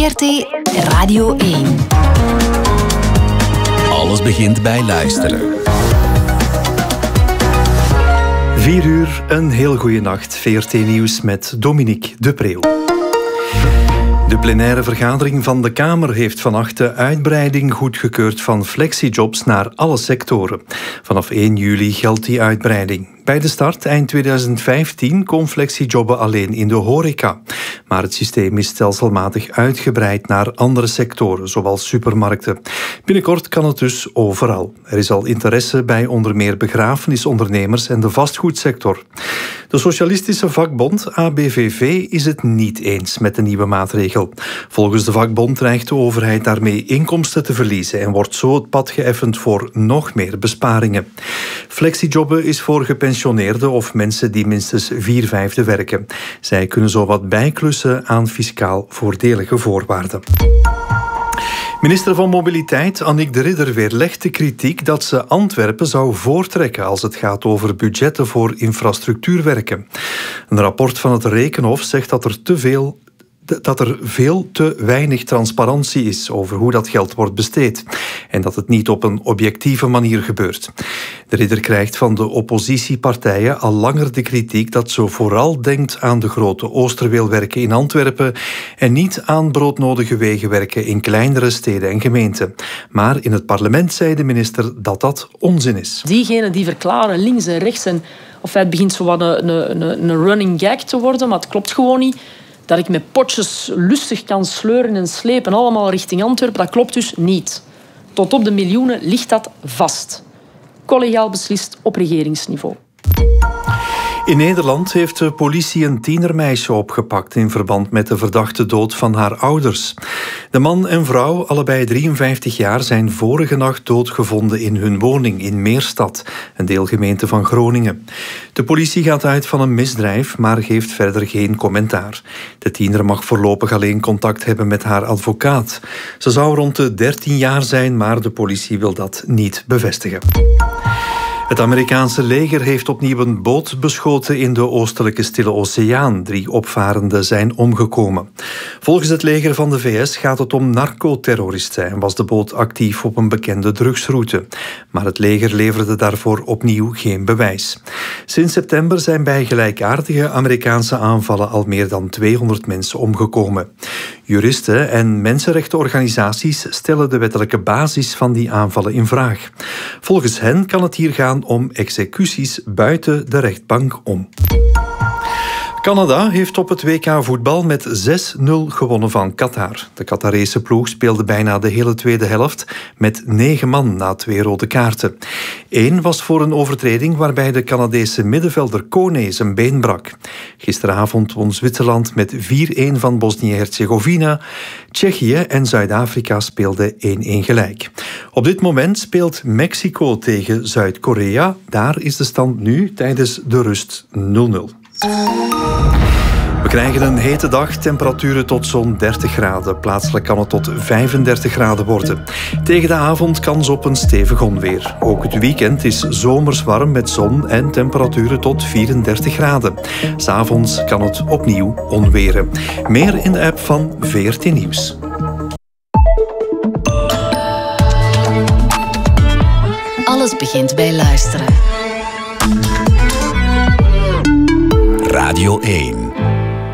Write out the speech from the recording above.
VRT Radio 1. Alles begint bij luisteren. 4 uur, een heel goede nacht. VRT Nieuws met Dominique de Preeuw. De plenaire vergadering van de Kamer heeft vannacht de uitbreiding goedgekeurd van flexijobs naar alle sectoren. Vanaf 1 juli geldt die uitbreiding. Bij de start eind 2015 kon flexijobben alleen in de horeca. Maar het systeem is stelselmatig uitgebreid naar andere sectoren, zoals supermarkten. Binnenkort kan het dus overal. Er is al interesse bij onder meer begrafenisondernemers en de vastgoedsector. De socialistische vakbond ABVV is het niet eens met de nieuwe maatregel. Volgens de vakbond dreigt de overheid daarmee inkomsten te verliezen en wordt zo het pad geëffend voor nog meer besparingen. Flexijobben is voor gepensioneerden of mensen die minstens 4/5 werken. Zij kunnen zo wat bijklussen aan fiscaal voordelige voorwaarden. Minister van Mobiliteit Annick de Ridder weerlegt de kritiek dat ze Antwerpen zou voortrekken als het gaat over budgetten voor infrastructuurwerken. Een rapport van het Rekenhof zegt dat er veel te weinig transparantie is over hoe dat geld wordt besteed en dat het niet op een objectieve manier gebeurt. De Ridder krijgt van de oppositiepartijen al langer de kritiek dat ze vooral denkt aan de grote Oosterweelwerken in Antwerpen en niet aan broodnodige wegenwerken in kleinere steden en gemeenten. Maar in het parlement zei de minister dat dat onzin is. Diegenen die verklaren links en rechts en het begint zo wat een running gag te worden, maar het klopt gewoon niet. Dat ik met potjes lustig kan sleuren en slepen, allemaal richting Antwerpen, dat klopt dus niet. Tot op de miljoenen ligt dat vast. Collegiaal beslist op regeringsniveau. In Nederland heeft de politie een tienermeisje opgepakt in verband met de verdachte dood van haar ouders. De man en vrouw, allebei 53 jaar, zijn vorige nacht doodgevonden in hun woning in Meerstad, een deelgemeente van Groningen. De politie gaat uit van een misdrijf, maar geeft verder geen commentaar. De tiener mag voorlopig alleen contact hebben met haar advocaat. Ze zou rond de 13 jaar zijn, maar de politie wil dat niet bevestigen. Het Amerikaanse leger heeft opnieuw een boot beschoten in de oostelijke Stille Oceaan. 3 opvarenden zijn omgekomen. Volgens het leger van de VS gaat het om narcoterroristen en was de boot actief op een bekende drugsroute. Maar het leger leverde daarvoor opnieuw geen bewijs. Sinds september zijn bij gelijkaardige Amerikaanse aanvallen al meer dan 200 mensen omgekomen. Juristen en mensenrechtenorganisaties stellen de wettelijke basis van die aanvallen in vraag. Volgens hen kan het hier gaan om executies buiten de rechtbank om. Canada heeft op het WK voetbal met 6-0 gewonnen van Qatar. De Qatarese ploeg speelde bijna de hele tweede helft met 9 man na 2 rode kaarten. 1 was voor een overtreding waarbij de Canadese middenvelder Kone zijn been brak. Gisteravond won Zwitserland met 4-1 van Bosnië-Herzegovina. Tsjechië en Zuid-Afrika speelden 1-1 gelijk. Op dit moment speelt Mexico tegen Zuid-Korea. Daar is de stand nu tijdens de rust 0-0. We krijgen een hete dag, temperaturen tot zo'n 30 graden. Plaatselijk kan het tot 35 graden worden. Tegen de avond kans op een stevig onweer. Ook het weekend is zomers warm met zon en temperaturen tot 34 graden. 'S Avonds kan het opnieuw onweren. Meer in de app van VRT Nieuws. Alles begint bij luisteren. Radio 1.